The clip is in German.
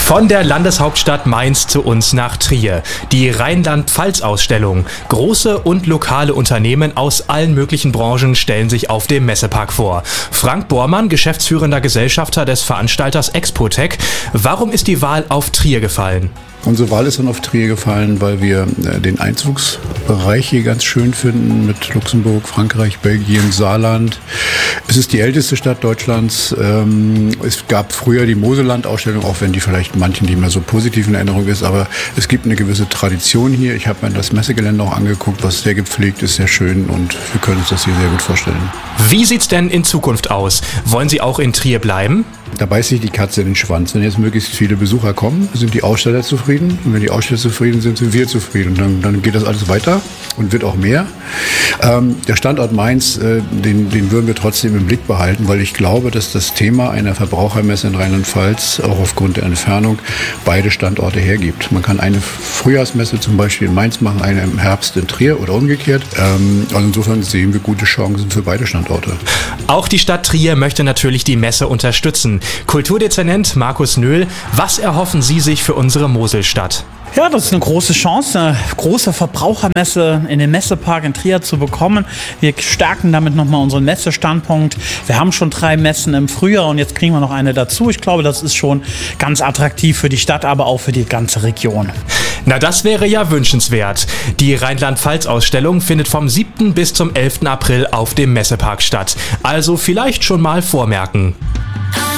Von der Landeshauptstadt Mainz zu uns nach Trier. Die Rheinland-Pfalz-Ausstellung. Große und lokale Unternehmen aus allen möglichen Branchen stellen sich auf dem Messepark vor. Frank Bormann, geschäftsführender Gesellschafter des Veranstalters Expotec. Warum ist die Wahl auf Trier gefallen? Unsere Wahl ist dann auf Trier gefallen, weil wir den Einzugsbereich hier ganz schön finden mit Luxemburg, Frankreich, Belgien, Saarland. Es ist die älteste Stadt Deutschlands. Es gab früher die Moselland-Ausstellung, auch wenn die vielleicht manchen nicht mehr so positiv in Erinnerung ist, aber es gibt eine gewisse Tradition hier. Ich habe mir das Messegelände auch angeguckt, was sehr gepflegt ist, sehr schön, und wir können uns das hier sehr gut vorstellen. Wie sieht's denn in Zukunft aus? Wollen Sie auch in Trier bleiben? Da beißt sich die Katze in den Schwanz. Wenn jetzt möglichst viele Besucher kommen, sind die Aussteller zufrieden. Und wenn die Aussteller zufrieden sind, sind wir zufrieden. Und dann geht das alles weiter und wird auch mehr. Der Standort Mainz, den würden wir trotzdem im Blick behalten, weil ich glaube, dass das Thema einer Verbrauchermesse in Rheinland-Pfalz auch aufgrund der Entfernung beide Standorte hergibt. Man kann eine Frühjahrsmesse zum Beispiel in Mainz machen, eine im Herbst in Trier oder umgekehrt. Also insofern sehen wir gute Chancen für beide Standorte. Auch die Stadt Trier möchte natürlich die Messe unterstützen. Kulturdezernent Markus Nöhl, was erhoffen Sie sich für unsere Moselstadt? Ja, das ist eine große Chance, eine große Verbrauchermesse in den Messepark in Trier zu bekommen. Wir stärken damit nochmal unseren Messestandpunkt. Wir haben schon 3 Messen im Frühjahr und jetzt kriegen wir noch eine dazu. Ich glaube, das ist schon ganz attraktiv für die Stadt, aber auch für die ganze Region. Na, das wäre ja wünschenswert. Die Rheinland-Pfalz-Ausstellung findet vom 7. bis zum 11. April auf dem Messepark statt. Also vielleicht schon mal vormerken.